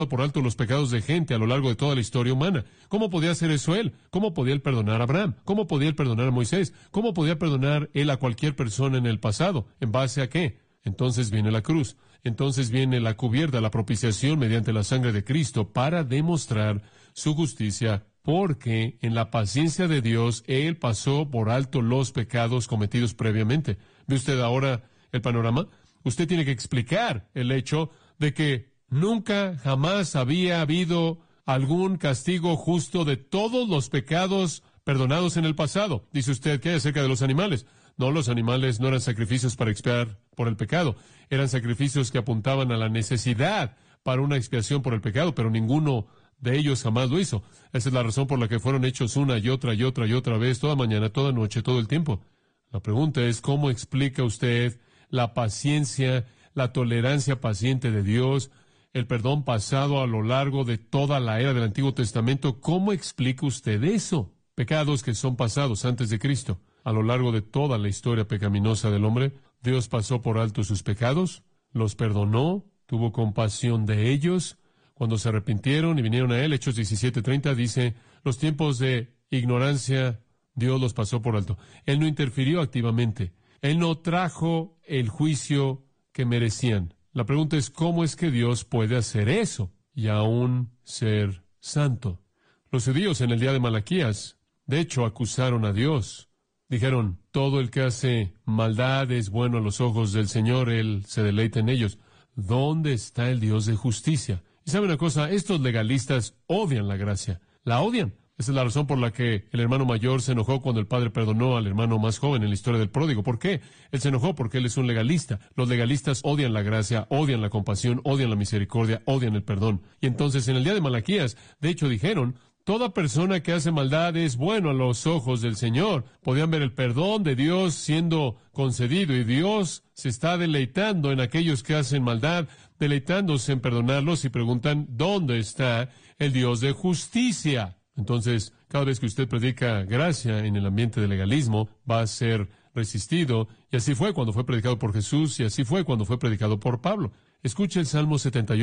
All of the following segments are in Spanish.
por alto los pecados de gente a lo largo de toda la historia humana. ¿Cómo podía hacer eso él? ¿Cómo podía él perdonar a Abraham? ¿Cómo podía él perdonar a Moisés? ¿Cómo podía perdonar él a cualquier persona en el pasado? ¿En base a qué? Entonces viene la cruz. Entonces viene la cubierta, la propiciación mediante la sangre de Cristo para demostrar su justicia, porque en la paciencia de Dios Él pasó por alto los pecados cometidos previamente. ¿Ve usted ahora el panorama? Usted tiene que explicar el hecho de que nunca, jamás había habido algún castigo justo de todos los pecados perdonados en el pasado. Dice usted, ¿qué hay acerca de los animales? No, los animales no eran sacrificios para expiar por el pecado. Eran sacrificios que apuntaban a la necesidad para una expiación por el pecado, pero ninguno de ellos jamás lo hizo. Esa es la razón por la que fueron hechos una y otra y otra y otra vez, toda mañana, toda noche, todo el tiempo. La pregunta es, ¿cómo explica usted la paciencia, la tolerancia paciente de Dios, el perdón pasado a lo largo de toda la era del Antiguo Testamento? ¿Cómo explica usted eso? Pecados que son pasados antes de Cristo. A lo largo de toda la historia pecaminosa del hombre, Dios pasó por alto sus pecados, los perdonó, tuvo compasión de ellos. Cuando se arrepintieron y vinieron a Él, Hechos 17:30 dice, los tiempos de ignorancia Dios los pasó por alto. Él no interfirió activamente. Él no trajo el juicio que merecían. La pregunta es, ¿cómo es que Dios puede hacer eso y aún ser santo? Los judíos en el día de Malaquías, de hecho, acusaron a Dios. Dijeron, todo el que hace maldad es bueno a los ojos del Señor, Él se deleita en ellos. ¿Dónde está el Dios de justicia? Y sabe una cosa, estos legalistas odian la gracia. La odian. Esa es la razón por la que el hermano mayor se enojó cuando el padre perdonó al hermano más joven en la historia del pródigo. ¿Por qué? Él se enojó porque él es un legalista. Los legalistas odian la gracia, odian la compasión, odian la misericordia, odian el perdón. Y entonces en el día de Malaquías, de hecho dijeron, toda persona que hace maldad es bueno a los ojos del Señor. Podían ver el perdón de Dios siendo concedido y Dios se está deleitando en aquellos que hacen maldad, deleitándose en perdonarlos y preguntan, ¿dónde está el Dios de justicia? Entonces, cada vez que usted predica gracia en el ambiente del legalismo, va a ser resistido. Y así fue cuando fue predicado por Jesús y así fue cuando fue predicado por Pablo. Escuche el Salmo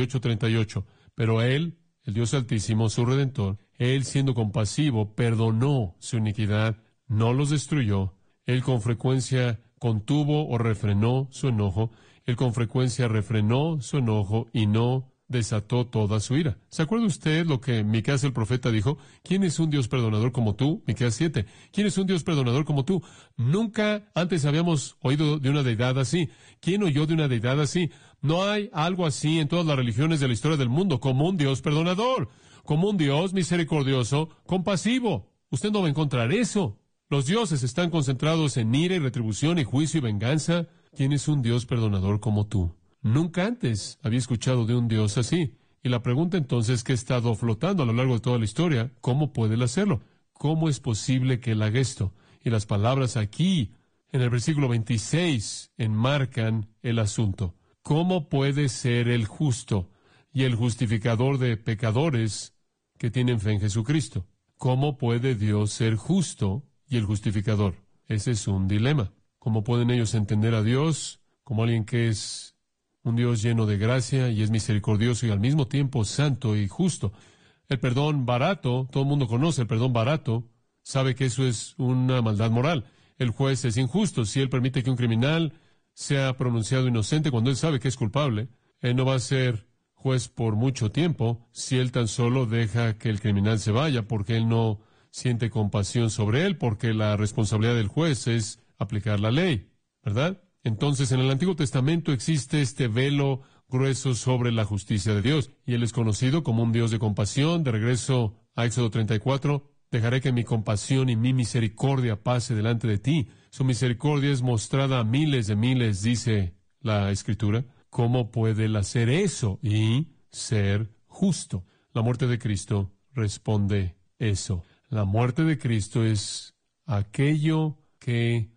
78:38. Pero Él, el Dios Altísimo, su Redentor, Él siendo compasivo, perdonó su iniquidad, no los destruyó. Él con frecuencia contuvo o refrenó su enojo. Él con frecuencia refrenó su enojo y no desató toda su ira. ¿Se acuerda usted lo que Miqueas el profeta dijo? ¿Quién es un Dios perdonador como tú? Miqueas 7. ¿Quién es un Dios perdonador como tú? Nunca antes habíamos oído de una deidad así. ¿Quién oyó de una deidad así? No hay algo así en todas las religiones de la historia del mundo, como un Dios perdonador, como un Dios misericordioso, compasivo. Usted no va a encontrar eso. Los dioses están concentrados en ira y retribución y juicio y venganza. ¿Quién es un Dios perdonador como tú? Nunca antes había escuchado de un Dios así. Y la pregunta entonces que ha estado flotando a lo largo de toda la historia, ¿cómo puede él hacerlo? ¿Cómo es posible que él haga esto? Y las palabras aquí, en el versículo 26, enmarcan el asunto. ¿Cómo puede ser el justo y el justificador de pecadores que tienen fe en Jesucristo? ¿Cómo puede Dios ser justo y el justificador? Ese es un dilema. ¿Cómo pueden ellos entender a Dios como alguien que es un Dios lleno de gracia y es misericordioso y al mismo tiempo santo y justo? El perdón barato, todo el mundo conoce el perdón barato, sabe que eso es una maldad moral. El juez es injusto. Si él permite que un criminal sea pronunciado inocente cuando él sabe que es culpable, él no va a ser juez por mucho tiempo si él tan solo deja que el criminal se vaya, porque él no siente compasión sobre él, porque la responsabilidad del juez es aplicar la ley, ¿verdad? Entonces, en el Antiguo Testamento existe este velo grueso sobre la justicia de Dios, y Él es conocido como un Dios de compasión. De regreso a Éxodo 34, dejaré que mi compasión y mi misericordia pase delante de ti. Su misericordia es mostrada a miles de miles, dice la Escritura. ¿Cómo puede Él hacer eso y ser justo? La muerte de Cristo responde eso. La muerte de Cristo es aquello que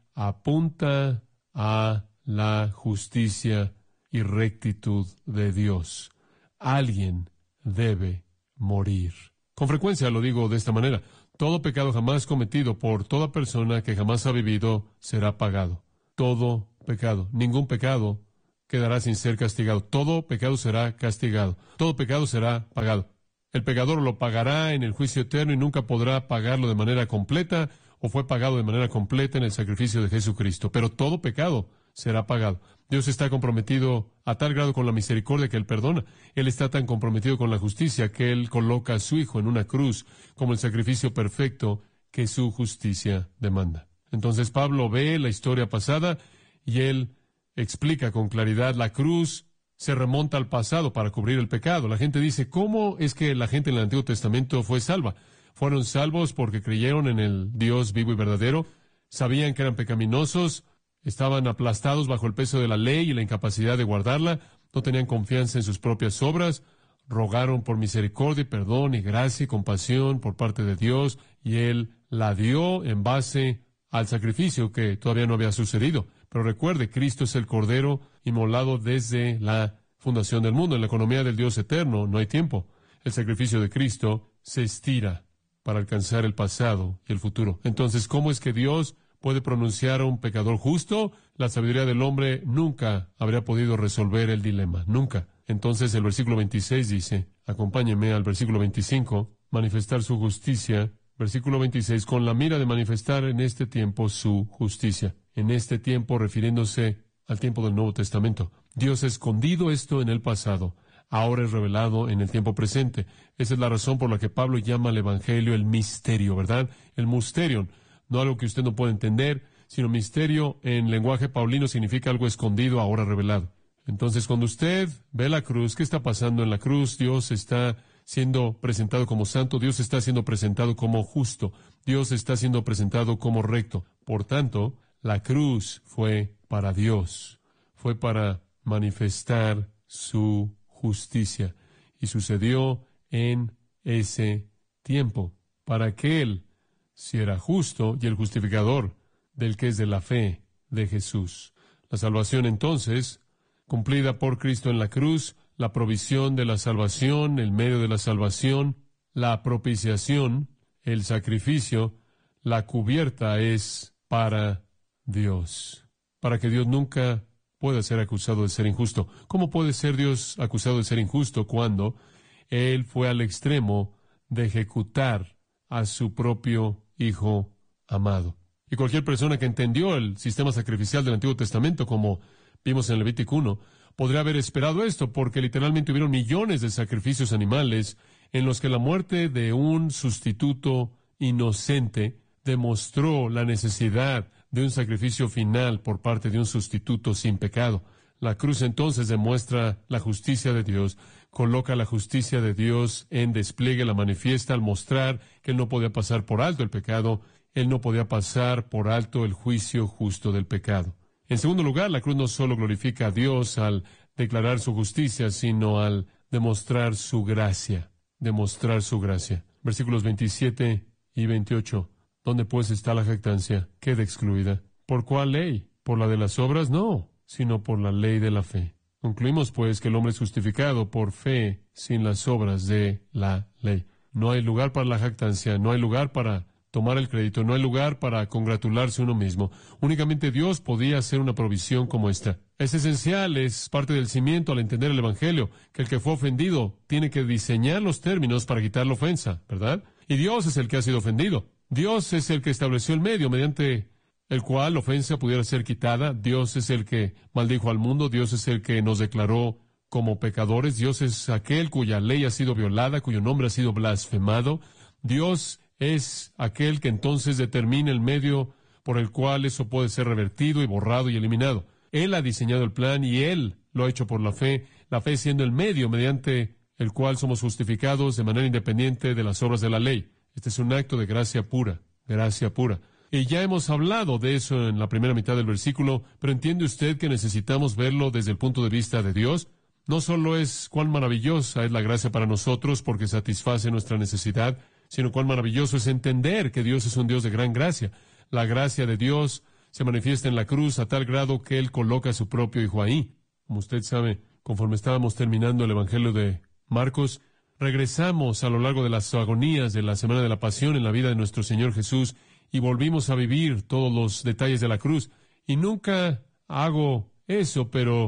apunta a la justicia y rectitud de Dios. Alguien debe morir. Con frecuencia lo digo de esta manera. Todo pecado jamás cometido por toda persona que jamás ha vivido será pagado. Todo pecado. Ningún pecado quedará sin ser castigado. Todo pecado será castigado. Todo pecado será pagado. El pecador lo pagará en el juicio eterno y nunca podrá pagarlo de manera completa, o fue pagado de manera completa en el sacrificio de Jesucristo. Pero todo pecado será pagado. Dios está comprometido a tal grado con la misericordia que Él perdona. Él está tan comprometido con la justicia que Él coloca a su Hijo en una cruz como el sacrificio perfecto que su justicia demanda. Entonces Pablo ve la historia pasada y él explica con claridad: la cruz se remonta al pasado para cubrir el pecado. La gente dice: ¿cómo es que la gente en el Antiguo Testamento fue salva? Fueron salvos porque creyeron en el Dios vivo y verdadero, sabían que eran pecaminosos, estaban aplastados bajo el peso de la ley y la incapacidad de guardarla, no tenían confianza en sus propias obras, rogaron por misericordia y perdón y gracia y compasión por parte de Dios, y Él la dio en base al sacrificio que todavía no había sucedido. Pero recuerde, Cristo es el Cordero inmolado desde la fundación del mundo. En la economía del Dios eterno no hay tiempo. El sacrificio de Cristo se estira para alcanzar el pasado y el futuro. Entonces, ¿cómo es que Dios puede pronunciar a un pecador justo? La sabiduría del hombre nunca habría podido resolver el dilema. Nunca. Entonces el versículo 26 dice, acompáñeme al versículo 25, manifestar su justicia. Versículo 26, con la mira de manifestar en este tiempo su justicia. En este tiempo, refiriéndose al tiempo del Nuevo Testamento. Dios ha escondido esto en el pasado. Ahora es revelado en el tiempo presente. Esa es la razón por la que Pablo llama al Evangelio el misterio, ¿verdad? El mysterion. No algo que usted no puede entender, sino misterio en lenguaje paulino significa algo escondido, ahora revelado. Entonces, cuando usted ve la cruz, ¿qué está pasando en la cruz? Dios está siendo presentado como santo, Dios está siendo presentado como justo, Dios está siendo presentado como recto. Por tanto, la cruz fue para Dios, fue para manifestar su justicia. Y sucedió en ese tiempo, para que Él, si era justo y el justificador del que es de la fe de Jesús. La salvación entonces, cumplida por Cristo en la cruz, la provisión de la salvación, el medio de la salvación, la propiciación, el sacrificio, la cubierta es para Dios, para que Dios nunca pueda ser acusado de ser injusto. ¿Cómo puede ser Dios acusado de ser injusto cuando Él fue al extremo de ejecutar a su propio Hijo amado? Y cualquier persona que entendió el sistema sacrificial del Antiguo Testamento, como vimos en Levítico 1, podría haber esperado esto, porque literalmente hubieron millones de sacrificios animales en los que la muerte de un sustituto inocente demostró la necesidad de un sacrificio final por parte de un sustituto sin pecado. La cruz entonces demuestra la justicia de Dios, coloca la justicia de Dios en despliegue, la manifiesta al mostrar que Él no podía pasar por alto el pecado, Él no podía pasar por alto el juicio justo del pecado. En segundo lugar, la cruz no solo glorifica a Dios al declarar su justicia, sino al demostrar su gracia. Demostrar su gracia. Versículos 27 y 28. ¿Dónde pues está la jactancia? Queda excluida. ¿Por cuál ley? ¿Por la de las obras? No, sino por la ley de la fe. Concluimos pues que el hombre es justificado por fe sin las obras de la ley. No hay lugar para la jactancia, no hay lugar para tomar el crédito, no hay lugar para congratularse uno mismo. Únicamente Dios podía hacer una provisión como esta. Es esencial, es parte del cimiento al entender el Evangelio, que el que fue ofendido tiene que diseñar los términos para quitar la ofensa, ¿verdad? Y Dios es el que ha sido ofendido. Dios es el que estableció el medio mediante el cual la ofensa pudiera ser quitada. Dios es el que maldijo al mundo. Dios es el que nos declaró como pecadores. Dios es aquel cuya ley ha sido violada, cuyo nombre ha sido blasfemado. Dios es aquel que entonces determina el medio por el cual eso puede ser revertido y borrado y eliminado. Él ha diseñado el plan y Él lo ha hecho por la fe siendo el medio mediante el cual somos justificados de manera independiente de las obras de la ley. Este es un acto de gracia pura, gracia pura. Y ya hemos hablado de eso en la primera mitad del versículo, pero ¿entiende usted que necesitamos verlo desde el punto de vista de Dios? No solo es cuán maravillosa es la gracia para nosotros porque satisface nuestra necesidad, sino cuán maravilloso es entender que Dios es un Dios de gran gracia. La gracia de Dios se manifiesta en la cruz a tal grado que Él coloca a su propio Hijo ahí. Como usted sabe, conforme estábamos terminando el Evangelio de Marcos, regresamos a lo largo de las agonías de la Semana de la Pasión en la vida de nuestro Señor Jesús y volvimos a vivir todos los detalles de la cruz. Y nunca hago eso, pero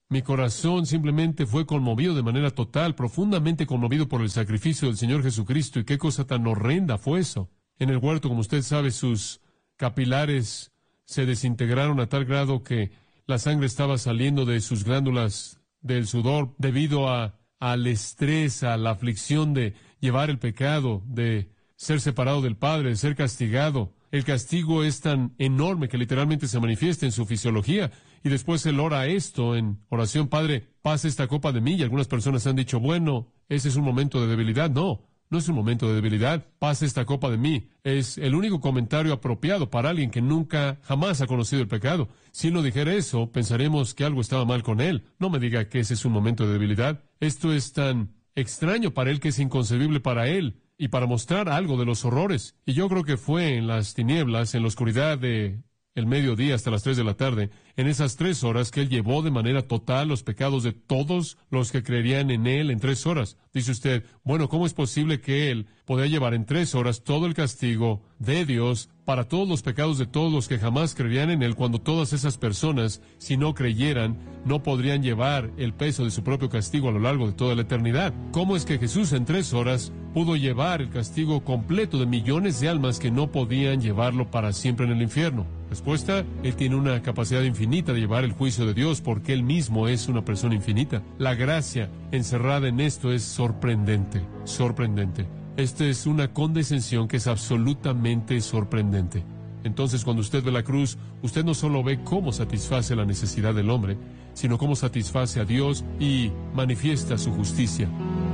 Mi corazón simplemente fue conmovido de manera total, profundamente conmovido por el sacrificio del Señor Jesucristo. Y qué cosa tan horrenda fue eso. En el huerto, como usted sabe, sus capilares se desintegraron a tal grado que la sangre estaba saliendo de sus glándulas del sudor debido al estrés, a la aflicción de llevar el pecado, de ser separado del Padre, de ser castigado. El castigo es tan enorme que literalmente se manifiesta en su fisiología. Y después él ora esto en oración: Padre, pasa esta copa de mí. Y algunas personas han dicho, bueno, ese es un momento de debilidad. No, no es un momento de debilidad. Pasa esta copa de mí. Es el único comentario apropiado para alguien que nunca, jamás ha conocido el pecado. Si él no dijera eso, pensaremos que algo estaba mal con él. No me diga que ese es un momento de debilidad. Esto es tan extraño para él que es inconcebible para él, y para mostrar algo de los horrores. Y yo creo que fue en las tinieblas, en la oscuridad de el mediodía hasta las 3 de la tarde, en esas 3 horas que él llevó de manera total los pecados de todos los que creerían en él en 3 horas. Dice usted, bueno, ¿cómo es posible que él podía llevar en 3 horas todo el castigo de Dios para todos los pecados de todos los que jamás creerían en él, cuando todas esas personas, si no creyeran, no podrían llevar el peso de su propio castigo a lo largo de toda la eternidad? ¿Cómo es que Jesús en 3 horas pudo llevar el castigo completo de millones de almas que no podían llevarlo para siempre en el infierno? Respuesta: Él tiene una capacidad infinita de llevar el juicio de Dios, porque Él mismo es una persona infinita. La gracia encerrada en esto es sorprendente, sorprendente. Esta es una condescensión que es absolutamente sorprendente. Entonces, cuando usted ve la cruz, usted no solo ve cómo satisface la necesidad del hombre, sino cómo satisface a Dios y manifiesta su justicia.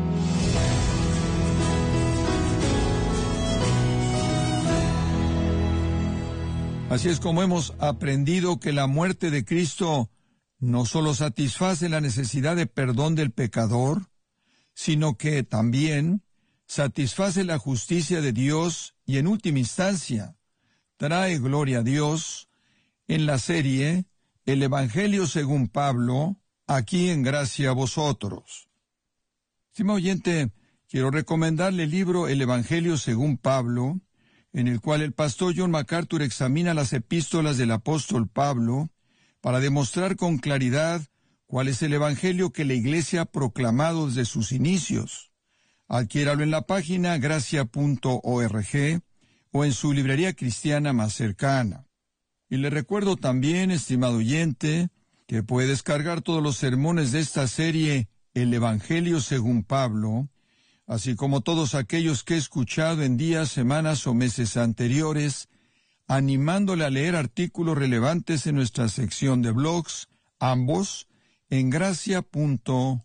Así es como hemos aprendido que la muerte de Cristo no solo satisface la necesidad de perdón del pecador, sino que también satisface la justicia de Dios y, en última instancia, trae gloria a Dios en la serie El Evangelio según Pablo, aquí en Gracia a Vosotros. Estimado oyente, quiero recomendarle el libro El Evangelio según Pablo, en el cual el pastor John MacArthur examina las epístolas del apóstol Pablo para demostrar con claridad cuál es el Evangelio que la Iglesia ha proclamado desde sus inicios. Adquiéralo en la página gracia.org o en su librería cristiana más cercana. Y le recuerdo también, estimado oyente, que puede descargar todos los sermones de esta serie El Evangelio según Pablo, así como todos aquellos que he escuchado en días, semanas o meses anteriores, animándole a leer artículos relevantes en nuestra sección de blogs, ambos en gracia.org.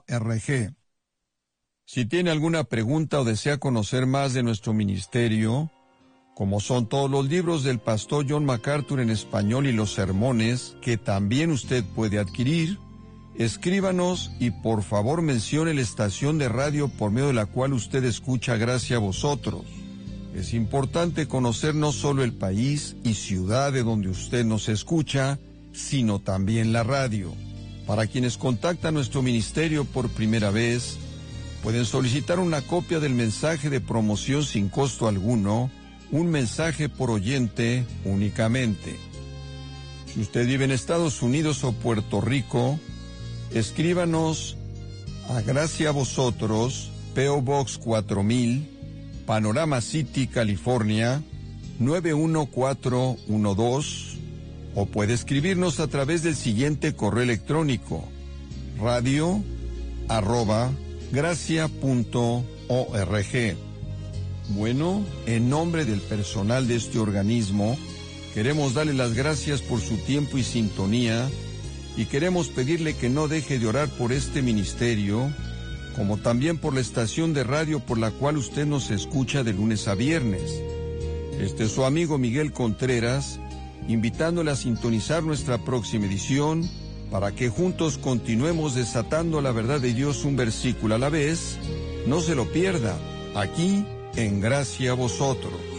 Si tiene alguna pregunta o desea conocer más de nuestro ministerio, como son todos los libros del pastor John MacArthur en español y los sermones que también usted puede adquirir, escríbanos y por favor mencione la estación de radio por medio de la cual usted escucha Gracia a Vosotros. Es importante conocer no solo el país y ciudad de donde usted nos escucha, sino también la radio. Para quienes contactan nuestro ministerio por primera vez, pueden solicitar una copia del mensaje de promoción sin costo alguno, un mensaje por oyente únicamente. Si usted vive en Estados Unidos o Puerto Rico, escríbanos a Gracia a Vosotros, P.O. Box 4000, Panorama City, California, 91412, o puede escribirnos a través del siguiente correo electrónico: radio@gracia.org. Bueno, en nombre del personal de este organismo, queremos darle las gracias por su tiempo y sintonía, y queremos pedirle que no deje de orar por este ministerio, como también por la estación de radio por la cual usted nos escucha de lunes a viernes. Este es su amigo Miguel Contreras, invitándole a sintonizar nuestra próxima edición, para que juntos continuemos desatando la verdad de Dios un versículo a la vez. No se lo pierda, aquí en Gracia a Vosotros.